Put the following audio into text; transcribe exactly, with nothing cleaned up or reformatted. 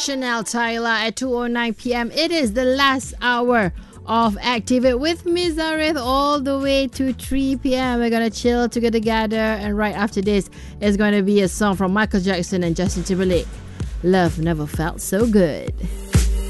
Chanel Tyler at two oh nine p.m. It is the last hour of Activate with Miz Zareth all the way to three p.m. We're going to chill together, and right after this is going to be a song from Michael Jackson and Justin Timberlake. Love never felt so good.